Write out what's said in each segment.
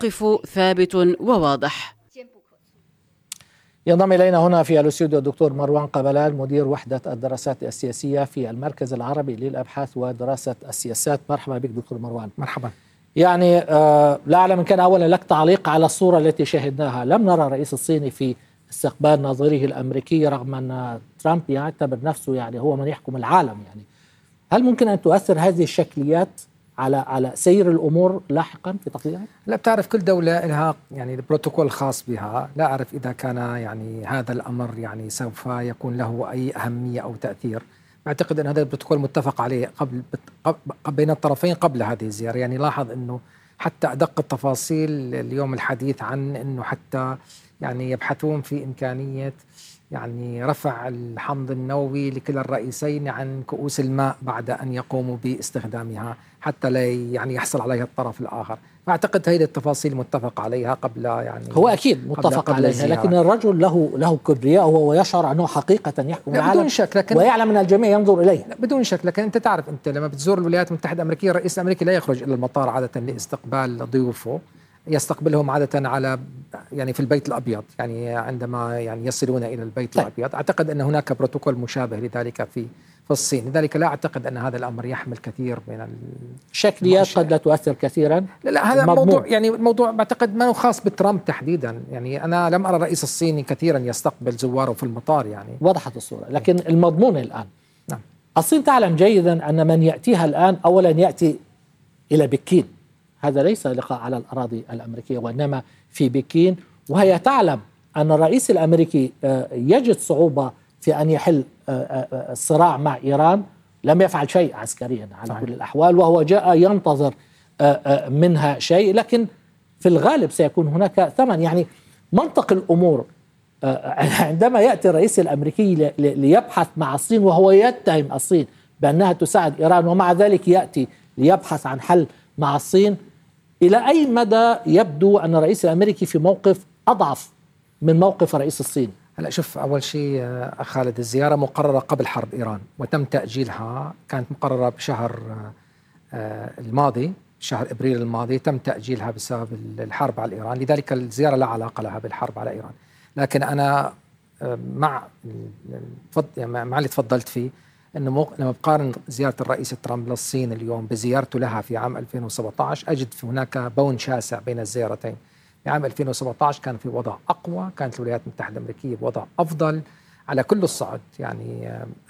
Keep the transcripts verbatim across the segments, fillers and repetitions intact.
الموقف ثابت وواضح. ينضم إلينا هنا في الاستوديو الدكتور مروان قبلان، مدير وحدة الدراسات السياسية في المركز العربي للأبحاث ودراسة السياسات. مرحبا بك دكتور مروان. مرحبا. يعني آه لا أعلم إن كان أولا لك تعليق على الصورة التي شاهدناها. لم نرى الرئيس الصيني في استقبال نظيره الأمريكي، رغم أن ترامب يعتبر نفسه يعني هو من يحكم العالم. يعني هل ممكن أن تؤثر هذه الشكليات على على سير الأمور لاحقا في تقديرك؟ لا، بتعرف كل دولة لها يعني بروتوكول خاص بها، لا أعرف إذا كان يعني هذا الأمر يعني سوف يكون له أي أهمية أو تأثير. أعتقد أن هذا البروتوكول متفق عليه قبل بين الطرفين قبل هذه الزيارة. يعني لاحظ أنه حتى أدق التفاصيل اليوم الحديث عن أنه حتى يعني يبحثون في إمكانية يعني رفع الحمض النووي لكلا الرئيسين عن كؤوس الماء بعد أن يقوموا باستخدامها حتى لا يعني يحصل عليها الطرف الآخر. فأعتقد هذه التفاصيل متفق عليها قبل يعني هو أكيد متفق قبل عليها الزيارة. لكن الرجل له له كبرياء وهو يشعر أنه حقيقة يحكم العالم بدون شك، لكن ويعلم أن الجميع ينظر إليه بدون شك. لكن أنت تعرف، أنت لما بتزور الولايات المتحدة الأمريكية الرئيس الأمريكي لا يخرج إلى المطار عادة لاستقبال ضيوفه، يستقبلهم عادة على يعني في البيت الأبيض، يعني عندما يعني يصلون إلى البيت طيب. الأبيض. أعتقد أن هناك بروتوكول مشابه لذلك في في الصين، لذلك لا أعتقد أن هذا الأمر يحمل كثير من الشكليات، قد لا تؤثر كثيرا. لا, لا هذا موضوع يعني موضوع بعتقد ما هو خاص بترامب تحديدا. يعني أنا لم أرى الرئيس الصيني كثيرا يستقبل زواره في المطار، يعني وضحت الصورة. لكن المضمون الآن نعم. الصين تعلم جيدا أن من يأتيها الآن أولا يأتي إلى بكين، هذا ليس لقاء على الأراضي الأمريكية وإنما في بكين، وهي تعلم أن الرئيس الأمريكي يجد صعوبة في أن يحل الصراع مع إيران. لم يفعل شيء عسكريا على صحيح. كل الأحوال، وهو جاء ينتظر منها شيء، لكن في الغالب سيكون هناك ثمن. يعني منطق الأمور عندما يأتي الرئيس الأمريكي ليبحث مع الصين وهو يتهم الصين بأنها تساعد إيران، ومع ذلك يأتي ليبحث عن حل مع الصين، إلى أي مدى يبدو أن الرئيس الأمريكي في موقف أضعف من موقف الرئيس الصيني؟ هلا شوف، أول شيء أخ خالد، الزيارة مقررة قبل حرب إيران وتم تأجيلها. كانت مقررة بشهر الماضي، شهر إبريل الماضي، تم تأجيلها بسبب الحرب على إيران، لذلك الزيارة لا علاقة لها بالحرب على إيران. لكن أنا مع مع اللي تفضلت فيه، أنه لما بقارن زيارة الرئيس ترامب للصين اليوم بزيارته لها في عام ألفين وسبعة عشر، أجد في هناك بون شاسع بين الزيارتين. في عام ألفين وسبعة عشر كان في وضع أقوى، كانت الولايات المتحدة الأمريكية بوضع أفضل على كل الصعد. يعني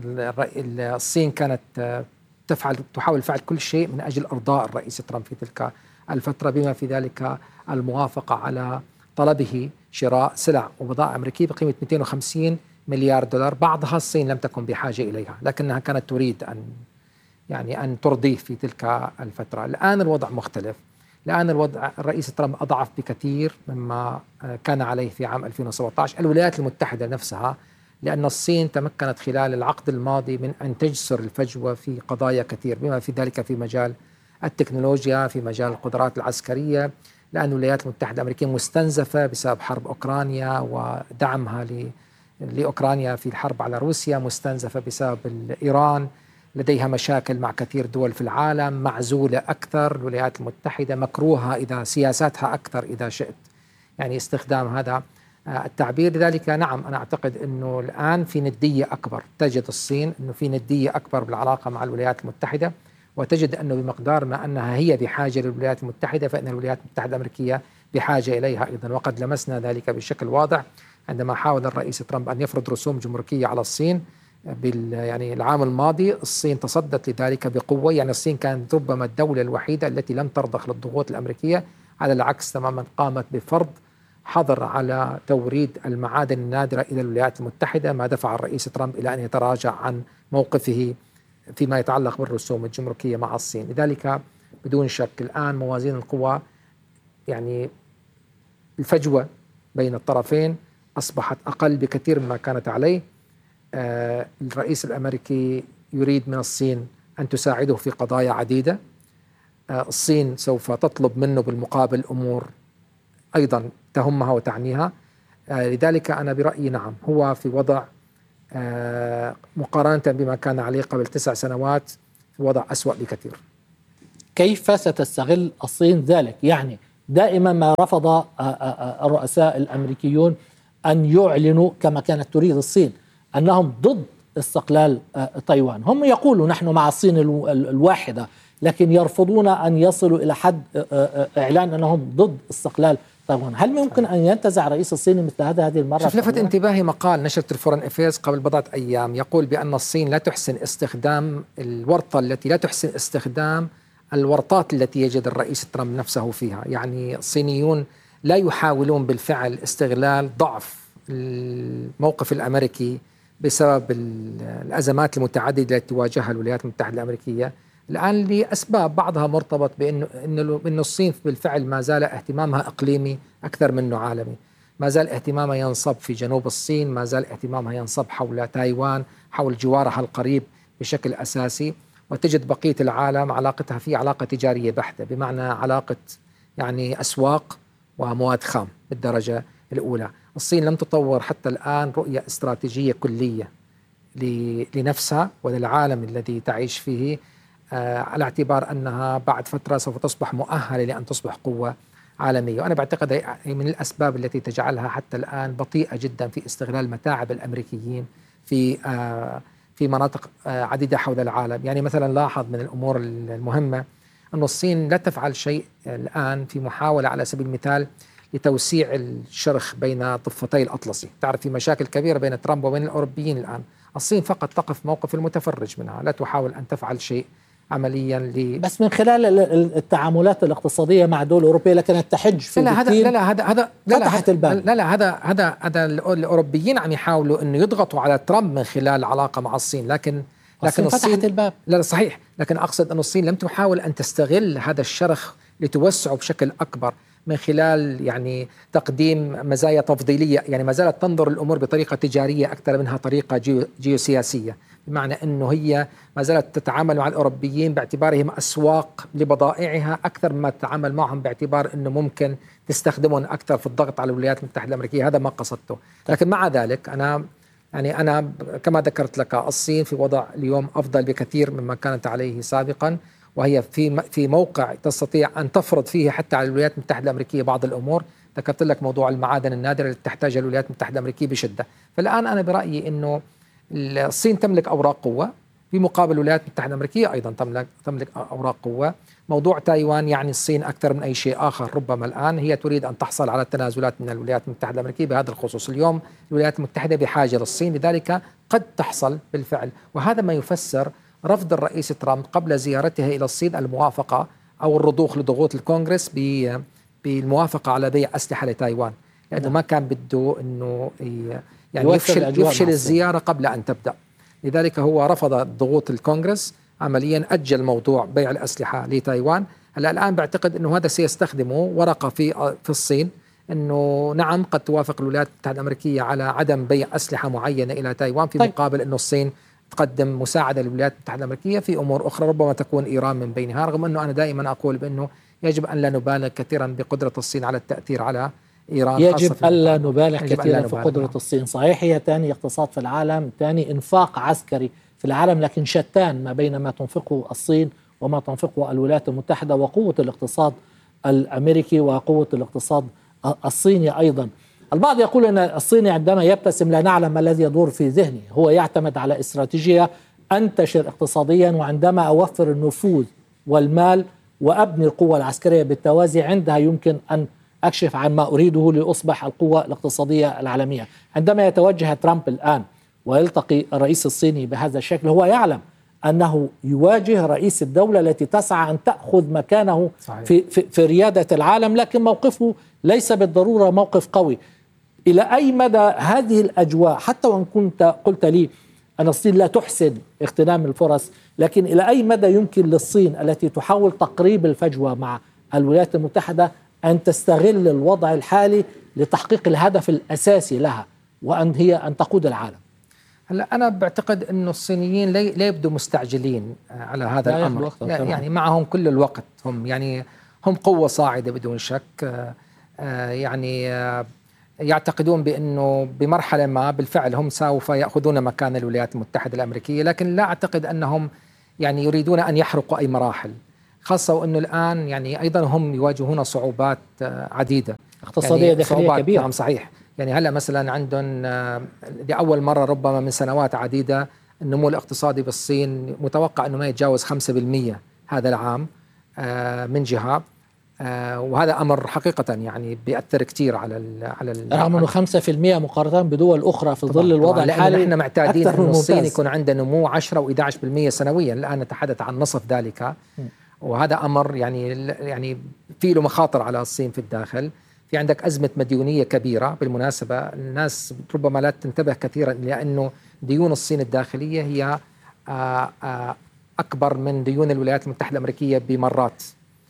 الصين كانت تفعل تحاول فعل كل شيء من أجل إرضاء الرئيس ترامب في تلك الفترة، بما في ذلك الموافقة على طلبه شراء سلع وبضائع أمريكية بقيمة مئتين وخمسين مليار دولار. بعضها الصين لم تكن بحاجة إليها، لكنها كانت تريد أن يعني أن ترضيه في تلك الفترة. الآن الوضع مختلف. الآن الوضع الرئيس ترامب أضعف بكثير مما كان عليه في عام ألفين وسبعة عشر. الولايات المتحدة نفسها، لأن الصين تمكنت خلال العقد الماضي من أن تجسر الفجوة في قضايا كثير، بما في ذلك في مجال التكنولوجيا، في مجال القدرات العسكرية، لأن الولايات المتحدة الأمريكية مستنزفة بسبب حرب أوكرانيا ودعمها لأوكرانيا في الحرب على روسيا، مستنزفة بسبب إيران، لديها مشاكل مع كثير دول في العالم، معزولة أكثر. الولايات المتحدة مكروهة إذا سياساتها أكثر إذا شئت يعني استخدام هذا التعبير. لذلك نعم، أنا أعتقد أنه الآن في ندية أكبر، تجد الصين أنه في ندية أكبر بالعلاقة مع الولايات المتحدة، وتجد أنه بمقدار ما أنها هي بحاجة للولايات المتحدة، فإن الولايات المتحدة الأمريكية بحاجة إليها أيضا. وقد لمسنا ذلك بشكل واضح عندما حاول الرئيس ترامب أن يفرض رسوم جمركية على الصين بال يعني العام الماضي. الصين تصدت لذلك بقوة، يعني الصين كانت ربما الدولة الوحيدة التي لم ترضخ للضغوط الأمريكية، على العكس تماما قامت بفرض حظر على توريد المعادن النادرة إلى الولايات المتحدة، ما دفع الرئيس ترامب إلى أن يتراجع عن موقفه فيما يتعلق بالرسوم الجمركية مع الصين. لذلك بدون شك الآن موازين القوى، يعني الفجوة بين الطرفين أصبحت أقل بكثير مما كانت عليه. آه الرئيس الأمريكي يريد من الصين أن تساعده في قضايا عديدة. آه الصين سوف تطلب منه بالمقابل أمور أيضا تهمها وتعنيها. آه لذلك أنا برأيي نعم، هو في وضع آه مقارنة بما كان عليه قبل تسع سنوات في وضع أسوأ بكثير. كيف ستستغل الصين ذلك؟ يعني دائما ما رفض الرؤساء الأمريكيون أن يعلنوا كما كانت تريد الصين أنهم ضد استقلال تايوان. هم يقولوا نحن مع الصين الواحدة، لكن يرفضون أن يصلوا إلى حد إعلان أنهم ضد استقلال تايوان. هل ممكن أن ينتزع رئيس الصين مثل هذا هذه المرة؟ شوف، لفت انتباهي مقال نشرة الفورن افيرز قبل بضعة أيام يقول بأن الصين لا تحسن استخدام الورطة التي لا تحسن استخدام الورطات التي يجد الرئيس ترامب نفسه فيها. يعني الصينيون لا يحاولون بالفعل استغلال ضعف الموقف الأمريكي بسبب الأزمات المتعددة التي تواجهها الولايات المتحدة الأمريكية الآن لأسباب بعضها مرتبط بأنه إنه الصين بالفعل ما زال اهتمامها إقليمي أكثر منه عالمي، ما زال اهتمامها ينصب في جنوب الصين، ما زال اهتمامها ينصب حول تايوان، حول جوارها القريب بشكل أساسي، وتجد بقية العالم علاقتها فيه علاقة تجارية بحتة، بمعنى علاقة يعني أسواق ومواد خام بالدرجة الأولى. الصين لم تطور حتى الآن رؤية استراتيجية كلية لنفسها وللعالم الذي تعيش فيه، آه على اعتبار أنها بعد فترة سوف تصبح مؤهلة لأن تصبح قوة عالمية. وأنا بعتقد هي من الأسباب التي تجعلها حتى الآن بطيئة جدا في استغلال متاعب الأمريكيين في آه في مناطق آه عديدة حول العالم. يعني مثلا لاحظ من الأمور المهمة أن الصين لا تفعل شيء الآن في محاولة على سبيل المثال لتوسيع الشرخ بين ضفتي الأطلسي. تعرف في مشاكل كبيرة بين ترامب وبين الأوروبيين الآن، الصين فقط تقف موقف المتفرج منها، لا تحاول أن تفعل شيء عمليا ل بس من خلال التعاملات الاقتصادية مع دول أوروبية لكنت تحج في لا هذا لا لا هذا هذا فتحت الباب. لا لا هذا هذا هذا الأوروبيين عم يحاولوا إنه يضغطوا على ترامب من خلال علاقة مع الصين، لكن لكن الصين فتحت الباب. لا صحيح، لكن أقصد أن الصين لم تحاول أن تستغل هذا الشرخ لتوسعه بشكل أكبر من خلال يعني تقديم مزايا تفضيلية. يعني ما زالت تنظر الأمور بطريقة تجارية أكثر منها طريقة جيو جيوسياسية، بمعنى أنه هي ما زالت تتعامل مع الأوروبيين باعتبارهم أسواق لبضائعها أكثر مما تتعامل معهم باعتبار أنه ممكن تستخدمهم أكثر في الضغط على الولايات المتحدة الأمريكية. هذا ما قصدته. لكن مع ذلك أنا يعني أنا كما ذكرت لك الصين في وضع اليوم أفضل بكثير مما كانت عليه سابقا، وهي في في موقع تستطيع أن تفرض فيه حتى على الولايات المتحدة الأمريكية بعض الأمور. ذكرت لك موضوع المعادن النادرة التي تحتاجها الولايات المتحدة الأمريكية بشدة. فالآن أنا برأيي أنه الصين تملك أوراق قوة في مقابل الولايات المتحدة الأمريكية أيضا تملك تملك أوراق قوة. موضوع تايوان يعني الصين أكثر من أي شيء آخر ربما الآن هي تريد أن تحصل على التنازلات من الولايات المتحدة الأمريكية بهذا الخصوص. اليوم الولايات المتحدة بحاجة للصين، لذلك قد تحصل بالفعل، وهذا ما يفسر رفض الرئيس ترامب قبل زيارته إلى الصين الموافقة أو الرضوخ لضغوط الكونغرس بالموافقة على بيع أسلحة لتايوان، لأنه ما كان بده أنه يعني يفشل, يفشل الزيارة قبل أن تبدأ. لذلك هو رفض ضغوط الكونغرس، عمليا أجل موضوع بيع الأسلحة لتايوان. هلا الآن بعتقد أنه هذا سيستخدمه ورقة في في الصين، أنه نعم قد توافق الولايات المتحدة الأمريكية على عدم بيع أسلحة معينة إلى تايوان في طيب. مقابل أنه الصين تقدم مساعدة للولايات المتحدة الأمريكية في أمور أخرى ربما تكون إيران من بينها، رغم أنه أنا دائما أقول بأنه يجب أن لا نبالغ كثيرا بقدرة الصين على التأثير على إيران. يجب ألا نبالغ كثيرا في قدرة الصين. صحيح هي ثاني اقتصاد في العالم، ثاني إنفاق عسكري في العالم، لكن شتان ما بين ما تنفقه الصين وما تنفقه الولايات المتحدة، وقوة الاقتصاد الأمريكي وقوة الاقتصاد الصيني أيضا. البعض يقول أن الصيني عندما يبتسم لا نعلم ما الذي يدور في ذهنه، هو يعتمد على استراتيجية أنتشر اقتصاديا، وعندما أوفر النفوذ والمال وأبني القوة العسكرية بالتوازي عندها يمكن أن أكشف عن ما أريده لأصبح القوة الاقتصادية العالمية. عندما يتوجه ترامب الآن ويلتقي الرئيس الصيني بهذا الشكل، هو يعلم أنه يواجه رئيس الدولة التي تسعى أن تأخذ مكانه في, في, في ريادة العالم، لكن موقفه ليس بالضرورة موقف قوي. إلى أي مدى هذه الأجواء، حتى وإن كنت قلت لي أن الصين لا تحسن اغتنام الفرص، لكن إلى أي مدى يمكن للصين التي تحاول تقريب الفجوة مع الولايات المتحدة أن تستغل الوضع الحالي لتحقيق الهدف الأساسي لها، وأن هي أن تقود العالم؟ هلا أنا بعتقد أنه الصينيين لا يبدو مستعجلين على هذا الأمر، يعني معهم كل الوقت، هم يعني هم قوة صاعدة بدون شك، يعني يعتقدون بأنه بمرحلة ما بالفعل هم سوف يأخذون مكان الولايات المتحدة الأمريكية، لكن لا أعتقد أنهم يعني يريدون أن يحرقوا أي مراحل، خاصة وأنه الآن يعني أيضا هم يواجهون صعوبات عديدة اقتصادية يعني داخلية كبيرة. نعم صحيح. يعني هلأ مثلا عندهم لأول مرة ربما من سنوات عديدة النمو الاقتصادي بالصين متوقع أنه ما يتجاوز خمسة بالمئة هذا العام من جهة، وهذا أمر حقيقة يعني بيأثر كتير على ال على رغم أنه خمسة بالمئة مقارنة بدول أخرى في ظل الوضع الحالي. نحن معتادين أن الصين يكون عنده نمو عشرة وإحدى عشر بالمئة سنويا، الآن نتحدث عن نصف ذلك، وهذا أمر يعني يعني فيه له مخاطر على الصين في الداخل. في عندك أزمة مديونية كبيرة بالمناسبة، الناس ربما لا تنتبه كثيرا لأنه ديون الصين الداخلية هي أكبر من ديون الولايات المتحدة الأمريكية بمرات،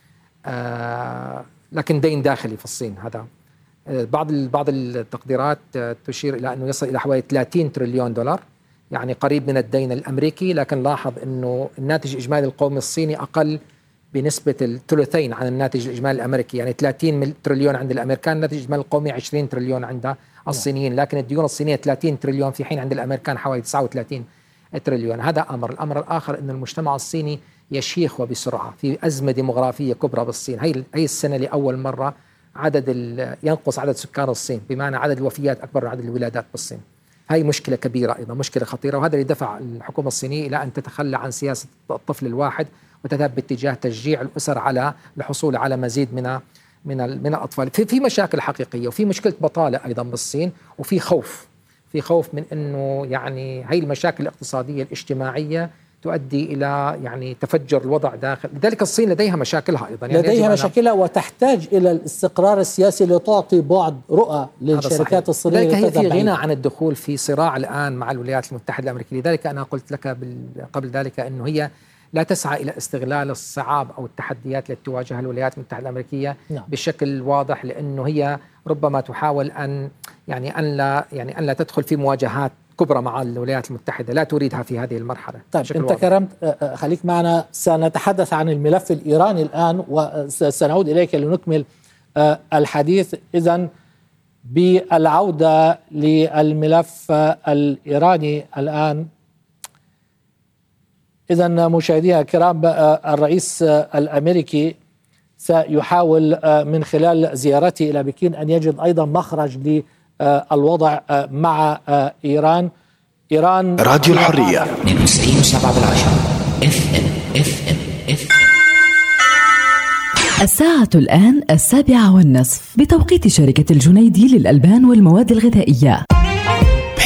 لكن دين داخلي في الصين هذا بعض بعض التقديرات تشير إلى أنه يصل إلى حوالي ثلاثين تريليون دولار، يعني قريب من الدين الأمريكي. لكن لاحظ أنه الناتج الإجمالي القومي الصيني أقل بنسبة الثلثين عن الناتج الإجمالي الأمريكي، يعني ثلاثين تريليون عند الأمريكان، الناتج الإجمالي القومي عشرين تريليون عند الصينيين، لكن الديون الصينية ثلاثين تريليون في حين عند الأمريكان حوالي تسعة وثلاثين تريليون. هذا أمر. الأمر الآخر أن المجتمع الصيني يشيخ وبسرعة، في أزمة ديموغرافية كبرى بالصين. هي هي السنة لأول مرة عدد ينقص عدد سكان الصين، بمعنى عدد الوفيات أكبر من عدد الولادات بالصين. هاي مشكلة كبيرة أيضا، مشكلة خطيرة، وهذا اللي دفع الحكومة الصينية إلى أن تتخلى عن سياسة الطفل الواحد وتذهب باتجاه تشجيع الأسر على الحصول على مزيد من من من الأطفال. في في مشاكل حقيقية، وفي مشكلة بطالة أيضا بالصين، وفي خوف في خوف من أنه يعني هاي المشاكل الاقتصادية الاجتماعية تؤدي إلى يعني تفجر الوضع داخل. لذلك الصين لديها مشاكلها أيضا، يعني لديها مشاكلها وتحتاج إلى الاستقرار السياسي لتعطي بعد رؤى للشركات الصينية. لذلك هي في غنى عن الدخول في صراع الآن مع الولايات المتحدة الأمريكية. لذلك أنا قلت لك قبل ذلك أنه هي لا تسعى إلى استغلال الصعاب أو التحديات التي تواجهها الولايات المتحدة الأمريكية نعم. بشكل واضح، لأنه هي ربما تحاول أن يعني أن لا يعني أن لا تدخل في مواجهات كبرى مع الولايات المتحدة، لا تريدها في هذه المرحلة. طيب أنت كرمت، خليك معنا، سنتحدث عن الملف الإيراني الآن وسنعود إليك لنكمل الحديث. إذن بالعودة للملف الإيراني الآن، إذن مشاهدينا الكرام، الرئيس الأمريكي سيحاول من خلال زيارته إلى بكين أن يجد أيضا مخرج للوضع مع إيران. إيران راديو الحرية اثنين وتسعين وسبعة بالعشرة اف ام اف ام اف ام. الساعة الآن السابعة والنصف بتوقيت شركة الجنيدي للألبان والمواد الغذائية.